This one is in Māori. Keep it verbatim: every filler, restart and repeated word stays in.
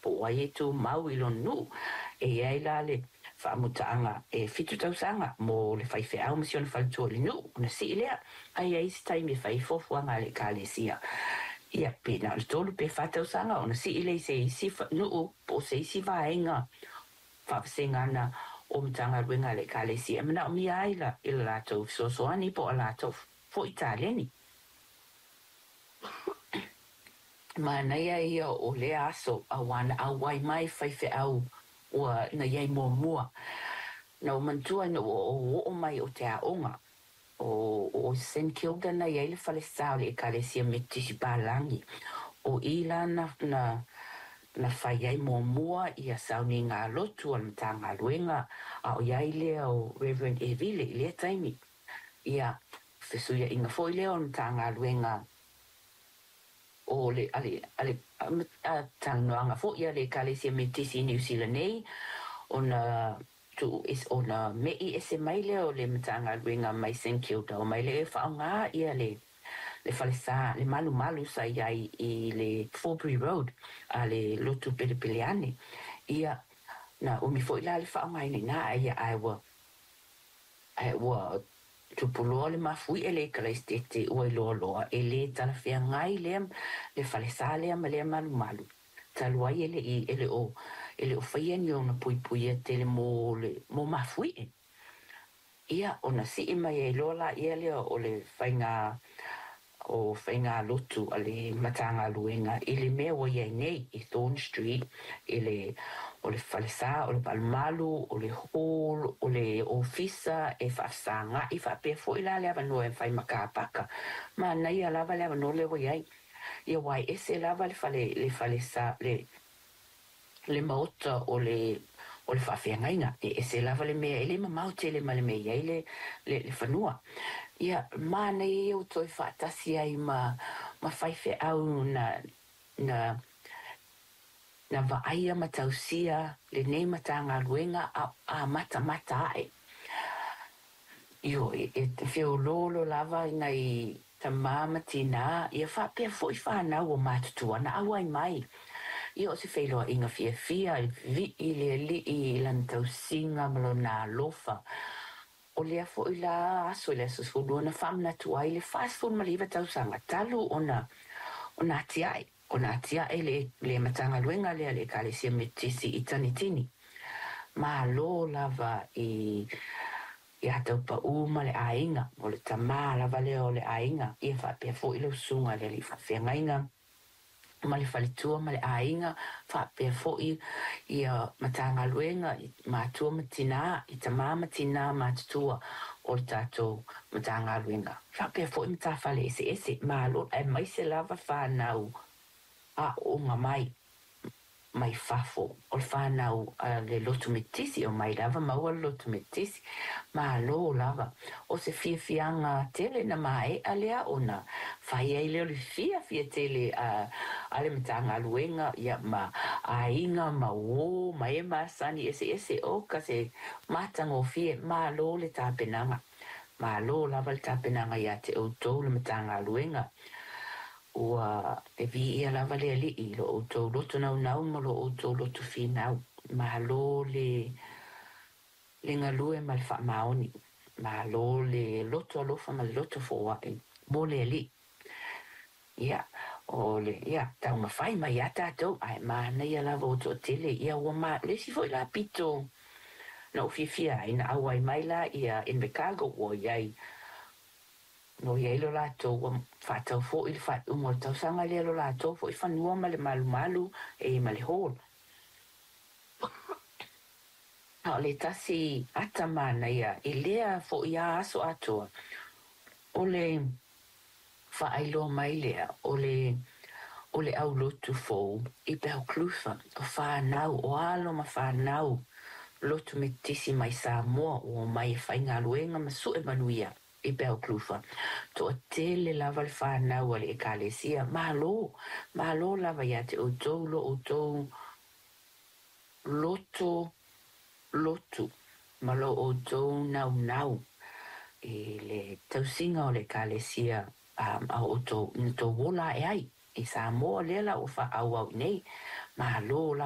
po ai tu mau ilo nu e ai la le fa mutanga e fitu tau sanga mo le fai fe au mission fa tu le nu na si le ai ai stai me fai fo fo nga le kalesia ia pe na le tolu pe fa tau sanga ona si ile se si nu po se si va enga fa senga na o mtanga wenga le kalesia mena mi ai la ila la tau so so ani po la tau fo italiani ma na ia ia o le aso a wana a wai mai fai fe au wa na ia mo mua na o mantua no o o mai o te aonga o o Saint Kilda na ia le fale sao le kalesia metisipalangi o ila na na na fai ai mo mua ia sau ni ngā lotu al mtanga luenga a o ia ile o Reverend Evile ile taimi ia fesuia inga fo ile o mtanga luenga o le ale ale a tanganga fo ia le kalesia metisi New Zealand nei ona tu is ona mei ese mai le o le mtanga luenga mai Saint Kilda o mai le whaonga ia le le falesa le malu malu sa iai i le Forbury Road a le lotu pelepeleane ia na o mi fo ila le whaonga ina na ia ai wa ai wa tu pulo le mafui ele kalestete o lo lo ele tala fia ngai le le falesa le ma le malu malu talua ele i ele o ele o faia ni ona pui pui te le mo le mo mafui ia ona si mai e lola ia le o le fainga o fainga lotu ale matanga luenga ele me o ia nei i Thorn Street ele o le falesa o le palmalu o le hall o le ofisa e fasanga i fa pe foi la le no e fai makapaka ma na ia lava le no le o ia ia wai ese lava le fale le falesa le le mauta o le o le whawhiangainga e ese lava le mea ele ma maute le male mea le le le whanua ia mana e o toi whaatasi ai ma ma whaife au na na na vaaia matausia le nei matanga luenga a, a mata mata ai io e, e feo lolo lava ngai tamama tina ia whapea foi whanau o matutua na awai mai io se felo inga fia fia vi ile li i lan tausinga malo na lofa o le fo ila aso le so fo na famna tu ai le fast food maliva tausanga talu ona ona tiai ona tia ele le matanga luenga le le kalesia metisi itanitini ma lo lava i ia tau pa uma le ainga o le tama lava le o le ainga ia fa pe fo ilo sunga le li fa ngainga ma le falitua ma le ainga fa pe fo i ia matanga luenga ma tua matina i tama matina ma tua o le tato matanga luenga fa pe fo i mata fale ese ese ma lo e mai se lava fa nau a o mai mai fafo o whanau uh, le lotu metisi o mai lava maua lotu metisi ma lo lava o se fia fianga tele na mai alea ona fai ai leo le fia fia tele uh, ale matanga luenga ia ma ainga ma o ma e ma sani ese ese o ka se matango fia ma lo le tapenanga ma lo lava le tapenanga ia te o tau le matanga luenga ua e vi ia lava le ali i lo o tau loto nau nau ma lo o tau loto fi nau ma lo le le ngalue ma le wha maoni ma lo le loto alofa ma le loto foa e mo le ali ia o le ia tau ma fai ma ia tātou ai ma na ia lava o tau tele ia ua ma le si foi la pito na o fia ina awai mai la ia in Chicago o iai no ia lo lato wa fatau fo il fa un tau sanga le lo lato fo i fanua ma le malu malu e ma le hol ha le tasi atamana ia ilea fo ia aso ato o le fa ai lo mai le o le o le au lotu fo i pe klufa o fa nau o alo ma fa nau lotu metisi mai sa mo o mai fa inga luenga ma su e manuia i bel klufa to tele lava le whanau ale e kalesia malo malo lava ia te o tau lo o tau loto lotu malo o tau nau nau e le tausinga o le kalesia um, a o tau to wola e ai i sa mo lela o wha au au nei malo